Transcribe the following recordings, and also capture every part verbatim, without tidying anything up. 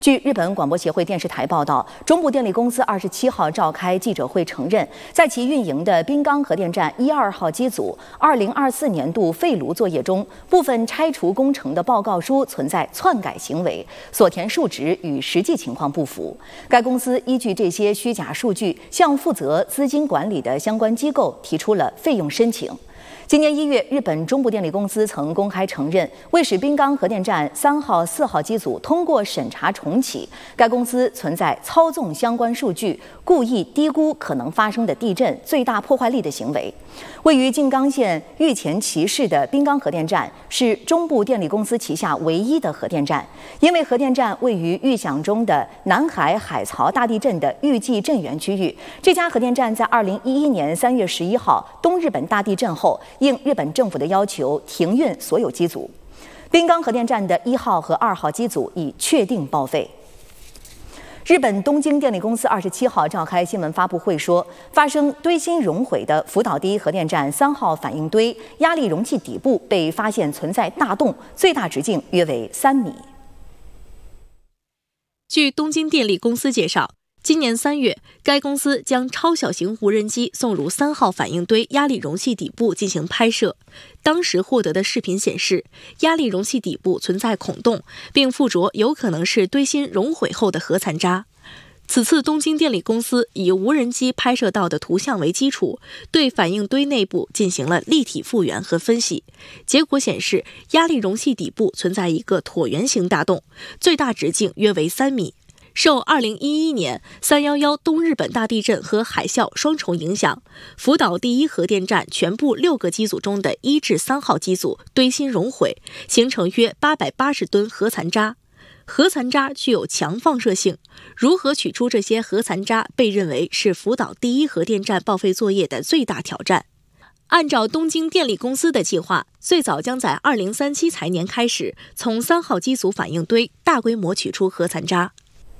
据日本广播协会电视台报道，中部电力公司二十七号召开记者会，承认在其运营的滨冈核电站一二号机组二零二四年度废炉作业中，部分拆除工程的报告书存在篡改行为，所填数值与实际情况不符。该公司依据这些虚假数据，向负责资金管理的相关机构提出了费用申请。今年一月，日本中部电力公司曾公开承认，为使滨冈核电站三号、四号机组通过审查重启，该公司存在操纵相关数据、故意低估可能发生的地震最大破坏力的行为。位于静冈县御前崎市的滨冈核电站是中部电力公司旗下唯一的核电站，因为核电站位于预想中的南海海槽大地震的预计震源区域，这家核电站在二零一一年三月十一号东日本大地震后，应日本政府的要求停运所有机组。滨冈核电站的一号和二号机组已确定报废。日本东京电力公司二十七号召开新闻发布会说，发生堆芯熔毁的福岛第一核电站三号反应堆压力容器底部被发现存在大洞，最大直径约为三米。 据东京电力公司介绍，今年三月，该公司将超小型无人机送入三号反应堆压力容器底部进行拍摄。当时获得的视频显示，压力容器底部存在孔洞，并附着有可能是堆芯熔毁后的核残渣。此次东京电力公司以无人机拍摄到的图像为基础，对反应堆内部进行了立体复原和分析。结果显示，压力容器底部存在一个椭圆形大洞，最大直径约为三米。受二零一一年三一一东日本大地震和海啸双重影响，福岛第一核电站全部六个机组中的一至三号机组堆芯熔毁，形成约八百八十吨核残渣。核残渣具有强放射性，如何取出这些核残渣被认为是福岛第一核电站报废作业的最大挑战。按照东京电力公司的计划，最早将在二零三七财年开始从三号机组反应堆大规模取出核残渣。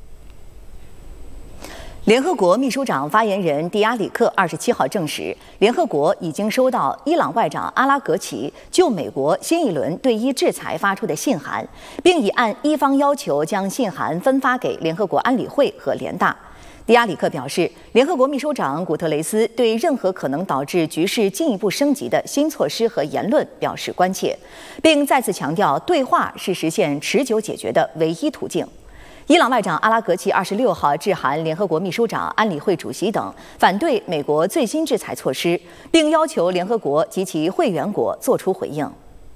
联合国秘书长发言人迪亚里克二十七号证实，联合国已经收到伊朗外长阿拉格齐就美国新一轮对伊制裁发出的信函，并已按伊方要求将信函分发给联合国安理会和联大。迪亚里克表示，联合国秘书长古特雷斯对任何可能导致局势进一步升级的新措施和言论表示关切，并再次强调对话是实现持久解决的唯一途径。伊朗外长阿拉格齐二十六号致函联合国秘书长、安理会主席等，反对美国最新制裁措施，并要求联合国及其会员国作出回应。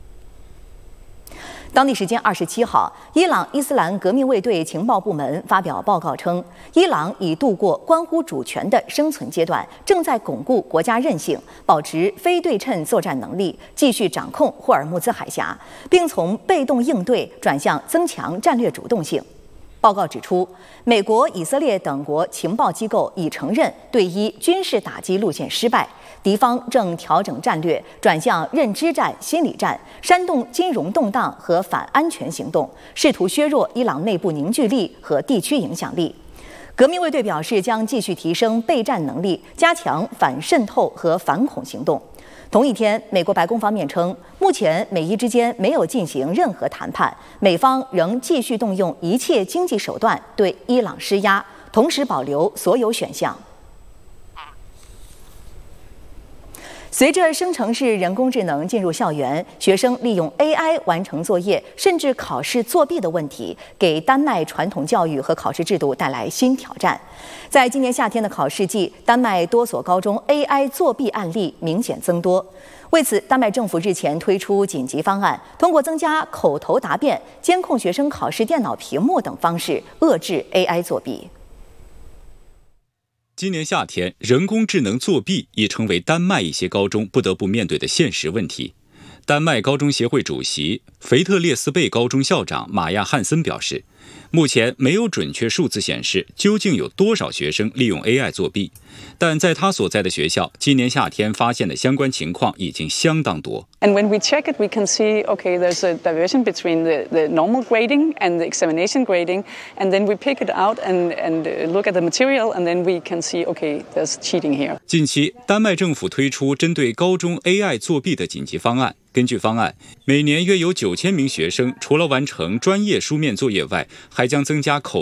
当地时间二十七号，伊朗伊斯兰革命卫队情报部门发表报告称，伊朗已度过关乎主权的生存阶段，正在巩固国家韧性，保持非对称作战能力，继续掌控霍尔木兹海峡，并从被动应对转向增强战略主动性。报告指出，美国、以色列等国情报机构已承认对伊军事打击路线失败，敌方正调整战略，转向认知战、心理战，煽动金融动荡和反安全行动，试图削弱伊朗内部凝聚力和地区影响力。革命卫队表示，将继续提升备战能力，加强反渗透和反恐行动。同一天，美国白宫方面称，目前美伊之间没有进行任何谈判，美方仍继续动用一切经济手段对伊朗施压，同时保留所有选项。随着生成式人工智能进入校园，学生利用 A I 完成作业，甚至考试作弊的问题，给丹麦传统教育和考试制度带来新挑战。在今年夏天的考试季，丹麦多所高中 A I 作弊案例明显增多。为此，丹麦政府日前推出紧急方案，通过增加口头答辩、监控学生考试电脑屏幕等方式，遏制 A I 作弊。 今年夏天，人工智能作弊已成为丹麦一些高中不得不面对的现实问题。丹麦高中协会主席、腓特列斯贝高中校长玛亚汉森表示，目前没有准确数字显示究竟有多少学生利用 A I 作弊，但在他所在的学校，今年夏天发现的相关情况已经相当多。 And when we check it, we can see, okay, there's a diversion between the, the normal grading and the examination grading, and then we pick it out and, and look at the material, and then we can see, okay, there's cheating here. 近期，丹麦政府推出针对高中 A I 作弊的紧急方案。根据方案，每年约有九千名学生除了完成专业书面作业外，还将增加口